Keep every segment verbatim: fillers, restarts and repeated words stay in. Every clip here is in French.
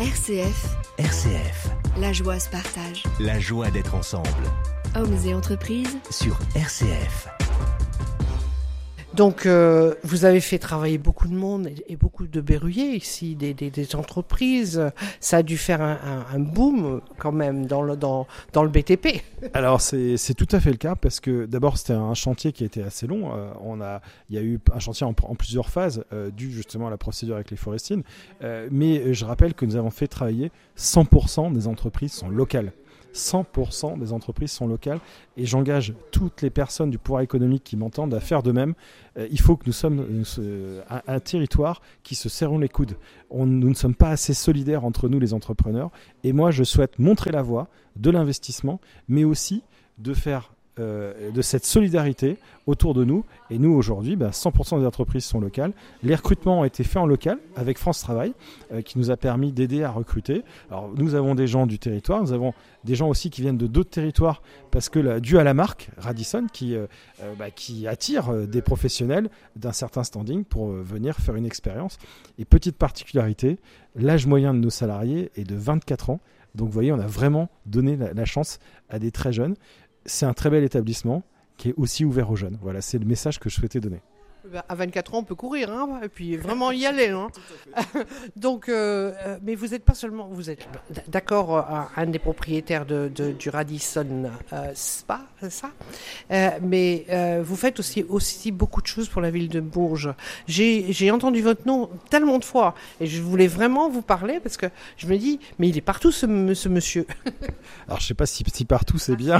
R C F. R C F. La joie se partage. La joie d'être ensemble. Hommes et entreprises. Sur R C F. Donc, euh, vous avez fait travailler beaucoup de monde et, et beaucoup de berruyers ici, des, des, des entreprises. Ça a dû faire un, un, un boom quand même dans le, dans, dans le B T P. Alors, c'est, c'est tout à fait le cas parce que d'abord, c'était un chantier qui a été assez long. Euh, on a, il y a eu un chantier en, en plusieurs phases euh, dû justement à la procédure avec les forestines. Euh, mais je rappelle que nous avons fait travailler cent pour cent des entreprises sont locales. cent pour cent des entreprises sont locales et j'engage toutes les personnes du pouvoir économique qui m'entendent à faire de même. Euh, il faut que nous sommes euh, un, un territoire qui se serrons les coudes. On, nous ne sommes pas assez solidaires entre nous les entrepreneurs et moi je souhaite montrer la voie de l'investissement mais aussi de faire Euh, de cette solidarité autour de nous. Et nous, aujourd'hui, bah, cent pour cent des entreprises sont locales. Les recrutements ont été faits en local avec France Travail, euh, qui nous a permis d'aider à recruter. Alors, nous avons des gens du territoire, nous avons des gens aussi qui viennent de d'autres territoires, parce que là, dû à la marque Radisson, qui, euh, euh, bah, qui attire euh, des professionnels d'un certain standing pour euh, venir faire une expérience. Et petite particularité, l'âge moyen de nos salariés est de vingt-quatre ans. Donc, vous voyez, on a vraiment donné la, la chance à des très jeunes. C'est un très bel établissement qui est aussi ouvert aux jeunes. Voilà, c'est le message que je souhaitais donner. À vingt-quatre ans, on peut courir, hein, et puis vraiment y aller. Hein. Donc, euh, mais vous n'êtes pas seulement, vous êtes d'accord, euh, un des propriétaires de, de, du Radisson euh, Spa, c'est ça, euh, mais euh, vous faites aussi, aussi beaucoup de choses pour la ville de Bourges. J'ai, j'ai entendu votre nom tellement de fois, et je voulais vraiment vous parler, parce que je me dis, mais il est partout ce, ce monsieur. Alors, je ne sais pas si, si partout c'est bien.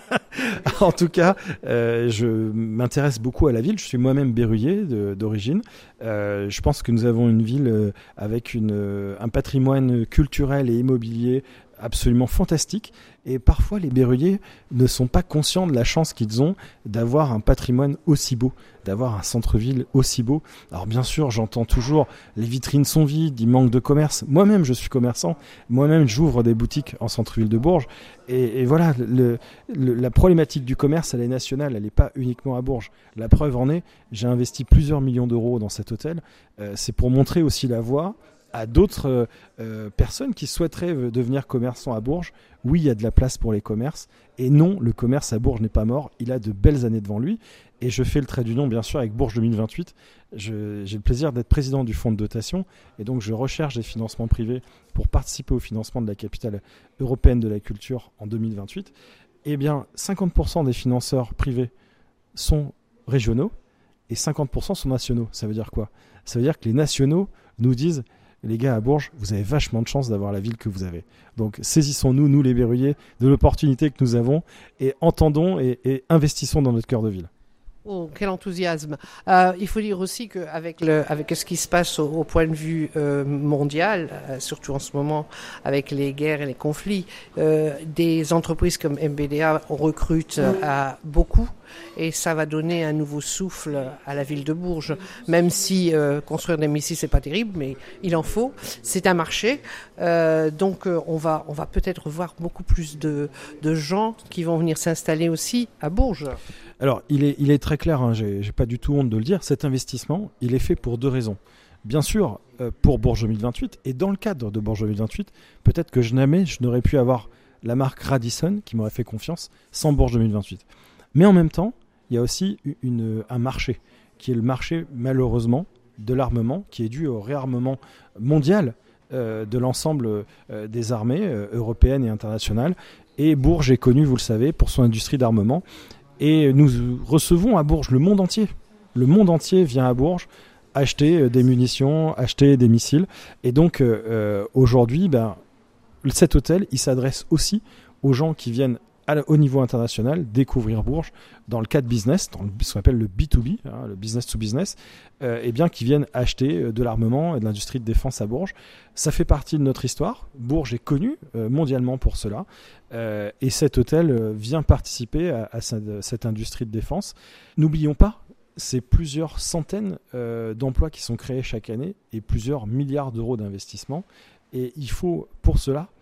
En tout cas, euh, je m'intéresse beaucoup à la ville. Je suis moi-même De, d'origine. Euh, je pense que nous avons une ville euh, avec une, euh, un patrimoine culturel et immobilier absolument fantastique. Et parfois, les berruyers ne sont pas conscients de la chance qu'ils ont d'avoir un patrimoine aussi beau, d'avoir un centre-ville aussi beau. Alors bien sûr, j'entends toujours les vitrines sont vides, il manque de commerce. Moi-même, je suis commerçant. Moi-même, j'ouvre des boutiques en centre-ville de Bourges. Et, et voilà, le, le, la problématique du commerce, elle est nationale, elle n'est pas uniquement à Bourges. La preuve en est, j'ai investi plusieurs millions d'euros dans cet hôtel. Euh, c'est pour montrer aussi la voie à d'autres euh, personnes qui souhaiteraient devenir commerçants à Bourges. Oui, il y a de la place pour les commerces. Et non, le commerce à Bourges n'est pas mort. Il a de belles années devant lui. Et je fais le trait d'union, bien sûr, avec Bourges deux mille vingt-huit. Je, j'ai le plaisir d'être président du fonds de dotation. Et donc, je recherche des financements privés pour participer au financement de la capitale européenne de la culture en deux mille vingt-huit. Eh bien, cinquante pour cent des financeurs privés sont régionaux et cinquante pour cent sont nationaux. Ça veut dire quoi ? Ça veut dire que les nationaux nous disent « Les gars, à Bourges, vous avez vachement de chance d'avoir la ville que vous avez. » Donc, saisissons-nous, nous les berruyers, de l'opportunité que nous avons et entendons et, et investissons dans notre cœur de ville. Oh, quel enthousiasme. Euh, il faut dire aussi qu'avec le, avec ce qui se passe au, au point de vue euh, mondial, euh, surtout en ce moment avec les guerres et les conflits, euh, des entreprises comme M B D A recrutent euh, à beaucoup et ça va donner un nouveau souffle à la ville de Bourges. Même si euh, construire des missiles, c'est pas terrible, mais il en faut. C'est un marché. Euh, donc euh, on va, on va peut-être voir beaucoup plus de, de gens qui vont venir s'installer aussi à Bourges. Alors, il est, il est très clair, hein, j'ai, j'ai pas du tout honte de le dire, cet investissement, il est fait pour deux raisons. Bien sûr, euh, pour Bourges deux mille vingt-huit, et dans le cadre de Bourges deux mille vingt-huit, peut-être que je jamais je n'aurais pu avoir la marque Radisson qui m'aurait fait confiance sans Bourges deux mille vingt-huit. Mais en même temps, il y a aussi une, un marché, qui est le marché, malheureusement, de l'armement, qui est dû au réarmement mondial euh, de l'ensemble euh, des armées euh, européennes et internationales. Et Bourges est connu, vous le savez, pour son industrie d'armement. Et nous recevons à Bourges le monde entier. Le monde entier vient à Bourges acheter des munitions, acheter des missiles. Et donc, euh, aujourd'hui, ben, cet hôtel, il s'adresse aussi aux gens qui viennent à, au niveau international découvrir Bourges dans le cadre business, dans le, ce qu'on appelle le B deux B, hein, le business to business, euh, et bien qui viennent acheter de l'armement et de l'industrie de défense à Bourges. Ça fait partie de notre histoire. Bourges est connu euh, mondialement pour cela. Euh, et cet hôtel euh, vient participer à, à cette, cette industrie de défense. N'oublions pas, c'est plusieurs centaines euh, d'emplois qui sont créés chaque année et plusieurs milliards d'euros d'investissement. Et il faut pour cela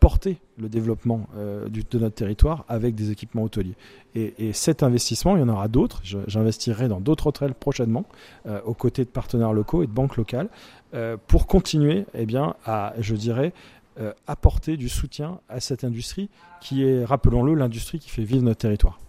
porter le développement euh, du, de notre territoire avec des équipements hôteliers. Et, et cet investissement, il y en aura d'autres. Je, j'investirai dans d'autres hôtels prochainement, euh, aux côtés de partenaires locaux et de banques locales, euh, pour continuer, eh bien, à, je dirais, euh, apporter du soutien à cette industrie qui est, rappelons-le, l'industrie qui fait vivre notre territoire.